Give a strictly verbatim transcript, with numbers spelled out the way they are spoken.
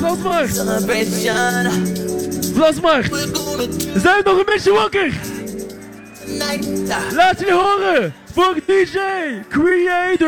Vlasmarkt. Vlasmarkt. Zijn we nog een beetje wakker? Laat jullie horen voor D J Creator.